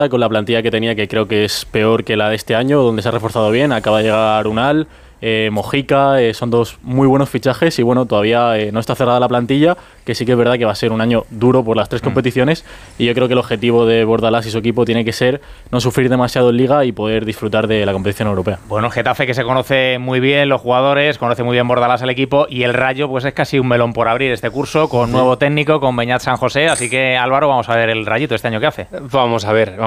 con la plantilla que tenía, que creo que es peor que la de este año, donde se ha reforzado bien. Acaba de llegar Unal, Mojica, son dos muy buenos fichajes y bueno, todavía no está cerrada la plantilla, que sí que es verdad que va a ser un año duro por las tres competiciones, y yo creo que el objetivo de Bordalás y su equipo tiene que ser no sufrir demasiado en Liga y poder disfrutar de la competición europea. Bueno, Getafe, que se conoce muy bien los jugadores, conoce muy bien Bordalás el equipo, y el Rayo pues es casi un melón por abrir este curso, con nuevo técnico, con Beñat San José, así que Álvaro, vamos a ver el Rayito este año qué hace. Vamos a ver.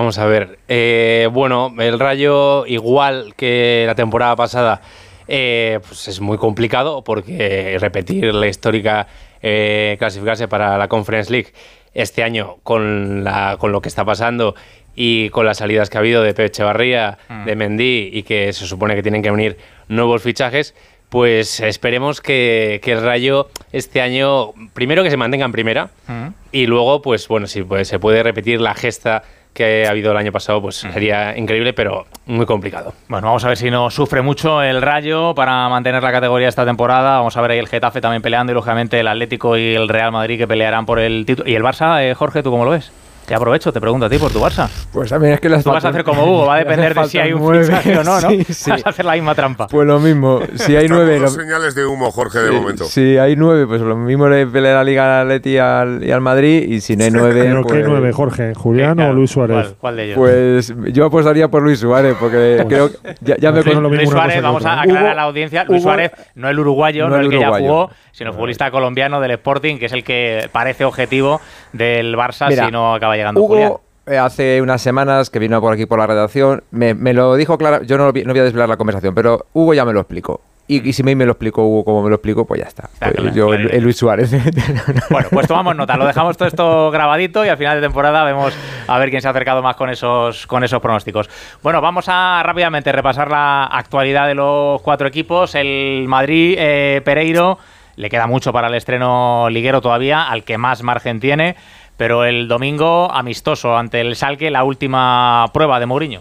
Bueno, el Rayo, igual que la temporada pasada, pues es muy complicado, porque repetir la histórica clasificarse para la Conference League este año con lo que está pasando y con las salidas que ha habido de Pep Echevarría, de Mendy, y que se supone que tienen que venir nuevos fichajes, pues esperemos que el Rayo este año, primero que se mantenga en primera, y luego, pues bueno, si se puede repetir la gesta que ha habido el año pasado, pues sería increíble, pero muy complicado. Bueno, vamos a ver si no sufre mucho el Rayo para mantener la categoría esta temporada. Vamos a ver ahí el Getafe también peleando, y lógicamente el Atlético y el Real Madrid, que pelearán por el título. ¿Y el Barça, Jorge, tú cómo lo ves? Te aprovecho, te pregunto a ti por tu Barça. Pues también es que tú vas a hacer como Hugo, va a depender de si hay un fichaje o no, ¿no? Sí. Vas a hacer la misma trampa. Pues lo mismo, si hay 9... Dos señales de humo, Jorge, de momento. Si hay 9, pues lo mismo le pelea la Liga al Atleti y al Madrid, y si no hay 9... ¿Pero pues, qué 9, Jorge? ¿Julián o Luis Suárez? ¿Cuál de ellos? Pues yo apostaría por Luis Suárez, porque creo que ya me... Luis Suárez, vamos a aclarar a la audiencia, Luis Suárez no el uruguayo, no el que ya jugó, sino el futbolista colombiano del Sporting, que es el que parece objetivo del Barça. Mira, si no acaba llegando Hugo, Julián. Hace unas semanas que vino por aquí por la redacción, me lo dijo claro. Yo no voy a desvelar la conversación, pero Hugo ya me lo explicó. Y si me lo explicó Hugo como me lo explicó, pues ya está. El Luis Suárez. Bueno, pues tomamos nota, lo dejamos todo esto grabadito, y al final de temporada vemos a ver quién se ha acercado más con esos pronósticos. Bueno, vamos a rápidamente repasar la actualidad de los cuatro equipos. El Madrid, Pereiro, le queda mucho para el estreno liguero todavía, al que más margen tiene. Pero el domingo, amistoso ante el Schalke, la última prueba de Mourinho.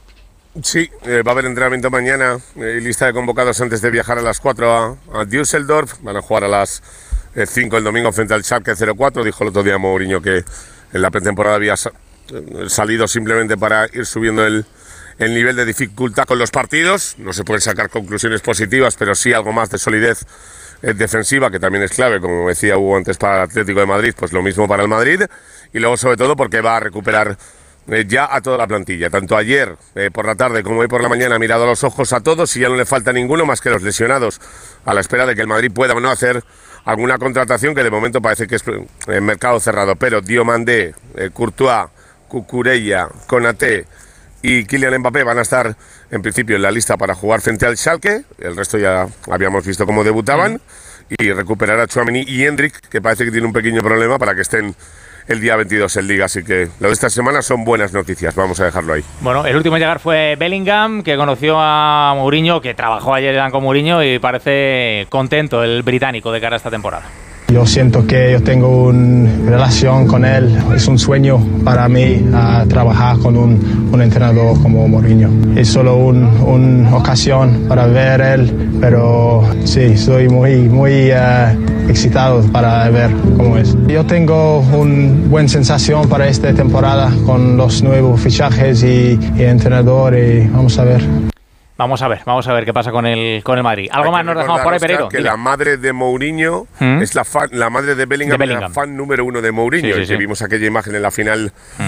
Sí, va a haber entrenamiento mañana, lista de convocados antes de viajar a las 4 a Düsseldorf. Van a jugar a las 5 el domingo frente al Schalke 04. Dijo el otro día Mourinho que en la pretemporada había salido simplemente para ir subiendo el nivel de dificultad con los partidos. No se pueden sacar conclusiones positivas, pero sí algo más de solidez defensiva, que también es clave, como decía Hugo antes, para el Atlético de Madrid, pues lo mismo para el Madrid. Y luego, sobre todo, porque va a recuperar ya a toda la plantilla. Tanto ayer por la tarde como hoy por la mañana ha mirado a los ojos a todos, y ya no le falta ninguno más que los lesionados, a la espera de que el Madrid pueda o no hacer alguna contratación, que de momento parece que es mercado cerrado. Pero Diomandé, Courtois, Cucurella, Konaté y Kylian Mbappé van a estar en principio en la lista para jugar frente al Schalke. El resto ya habíamos visto cómo debutaban. Y recuperar a Tchouaméni y Endrick, que parece que tiene un pequeño problema, para que estén el día 22 en Liga. Así que lo de esta semana son buenas noticias, vamos a dejarlo ahí. Bueno, el último a llegar fue Bellingham, que conoció a Mourinho, que trabajó ayer con Mourinho, y parece contento el británico de cara a esta temporada. Yo siento que yo tengo una relación con él. Es un sueño para mí trabajar con un entrenador como Mourinho. Es solo una ocasión para ver él, pero sí, estoy muy excitado para ver cómo es. Yo tengo una buena sensación para esta temporada con los nuevos fichajes y entrenador, y vamos a ver. Vamos a ver qué pasa con el Madrid. ¿Algo más nos dejamos por ahí, Pereiro? Que la madre de Mourinho es la madre de Bellingham, es la fan número 1 de Mourinho. Sí. Vimos aquella imagen en la final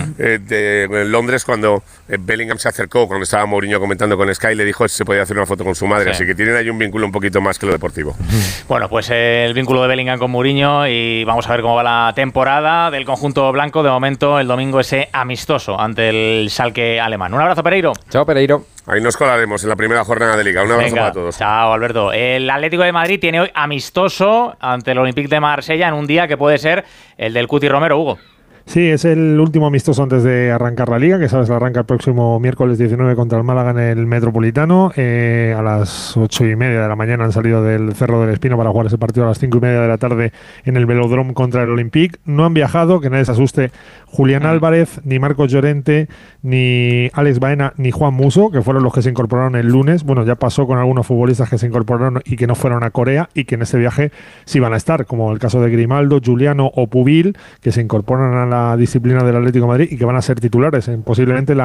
de Londres, cuando Bellingham se acercó, cuando estaba Mourinho comentando con Sky, le dijo si se podía hacer una foto con su madre. Así que tienen ahí un vínculo un poquito más que lo deportivo. Bueno, pues el vínculo de Bellingham con Mourinho, y vamos a ver cómo va la temporada del conjunto blanco. De momento, el domingo ese amistoso ante el Schalke alemán. Un abrazo, Pereiro. Chao, Pereiro. Ahí nos colaremos en la primera jornada de Liga. Un abrazo para todos. Chao, Alberto. El Atlético de Madrid tiene hoy amistoso ante el Olympique de Marsella, en un día que puede ser el del Cuti Romero, Hugo. Sí, es el último amistoso antes de arrancar la Liga, que sabes, la arranca el próximo miércoles 19 contra el Málaga en el Metropolitano. A las 8:30 de la mañana han salido del Cerro del Espino para jugar ese partido a las 5:30 de la tarde en el Velódromo contra el Olympique. No han viajado, que nadie se asuste, Julián Álvarez, ni Marcos Llorente, ni Alex Baena, ni Juan Musso, que fueron los que se incorporaron el lunes. Bueno, ya pasó con algunos futbolistas que se incorporaron y que no fueron a Corea, y que en ese viaje sí van a estar, como el caso de Grimaldo, Giuliano o Pubil, que se incorporan a la disciplina del Atlético de Madrid y que van a ser titulares en posiblemente